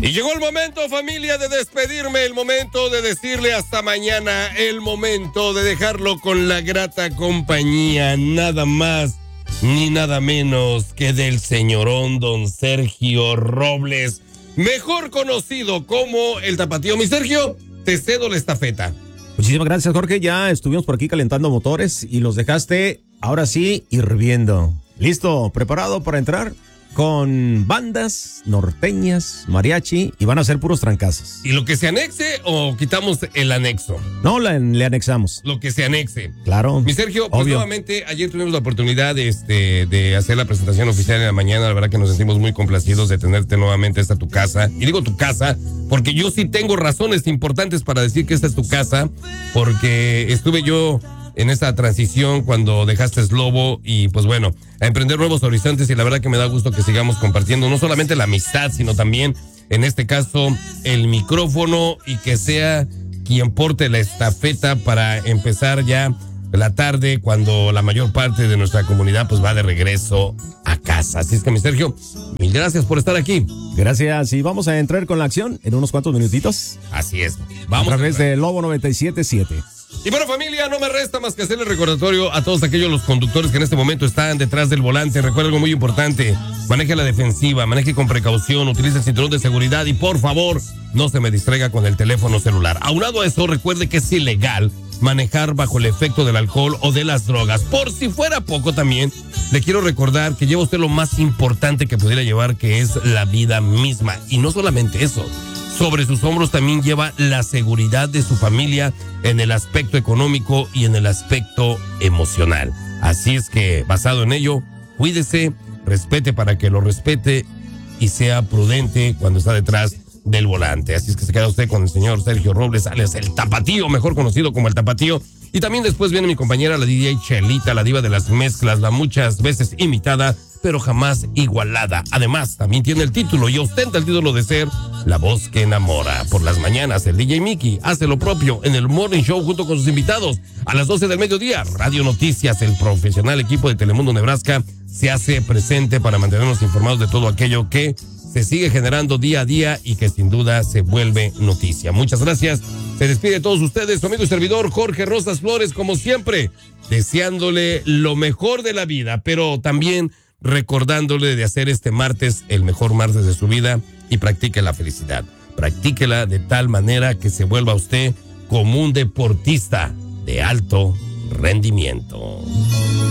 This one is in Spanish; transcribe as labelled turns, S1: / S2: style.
S1: Y llegó el momento, familia, de despedirme, el momento de decirle hasta mañana, el momento de dejarlo con la grata compañía, nada más ni nada menos que del señorón don Sergio Robles, mejor conocido como el Tapatío. Mi Sergio, te cedo la estafeta.
S2: Muchísimas gracias, Jorge. Ya estuvimos por aquí calentando motores y los dejaste, ahora sí, hirviendo. ¿Listo? ¿Preparado para entrar? Con bandas norteñas, mariachi, y van a ser puros trancazos.
S1: ¿Y lo que se anexe o quitamos el anexo?
S2: No, le anexamos.
S1: Lo que se anexe.
S2: Claro.
S1: Mi Sergio, pues
S2: obvio.
S1: Nuevamente, ayer tuvimos la oportunidad de hacer la presentación oficial en la mañana. La verdad que nos sentimos muy complacidos de tenerte nuevamente. Esta tu casa. Y digo tu casa porque yo sí tengo razones importantes para decir que esta es tu casa, porque estuve yo en esta transición cuando dejaste Slobo y pues bueno, a emprender nuevos horizontes, y la verdad que me da gusto que sigamos compartiendo no solamente la amistad, sino también en este caso el micrófono, y que sea quien porte la estafeta para empezar ya la tarde cuando la mayor parte de nuestra comunidad pues va de regreso a casa. Así es que, mi Sergio, mil gracias por estar aquí.
S2: Gracias, y vamos a entrar con la acción en unos cuantos minutitos.
S1: Así es. Vamos
S2: a través de Lobo 97.7.
S1: Y bueno, familia, no me resta más que hacer el recordatorio a todos aquellos los conductores que en este momento están detrás del volante. Recuerda algo muy importante: maneje a la defensiva, maneje con precaución, utilice el cinturón de seguridad y por favor no se me distraiga con el teléfono celular. Aunado a eso, recuerde que es ilegal manejar bajo el efecto del alcohol o de las drogas. Por si fuera poco, también le quiero recordar que lleva usted lo más importante que pudiera llevar, que es la vida misma. Y no solamente eso, sobre sus hombros también lleva la seguridad de su familia en el aspecto económico y en el aspecto emocional. Así es que, basado en ello, cuídese, respete para que lo respete y sea prudente cuando está detrás del volante. Así es que se queda usted con el señor Sergio Robles, alias el Tapatío, mejor conocido como el Tapatío. Y también después viene mi compañera, la DJ Chelita, la diva de las mezclas, la muchas veces imitada, pero jamás igualada. Además, también tiene el título y ostenta el título de ser la voz que enamora. Por las mañanas, el DJ Mickey hace lo propio en el Morning Show junto con sus invitados. A las 12 del mediodía, Radio Noticias, el profesional equipo de Telemundo Nebraska, se hace presente para mantenernos informados de todo aquello que se sigue generando día a día y que sin duda se vuelve noticia. Muchas gracias. Se despide de todos ustedes su amigo y servidor Jorge Rosas Flores, como siempre, deseándole lo mejor de la vida, pero también recordándole de hacer este martes el mejor martes de su vida, y practique la felicidad. Practíquela de tal manera que se vuelva usted como un deportista de alto rendimiento.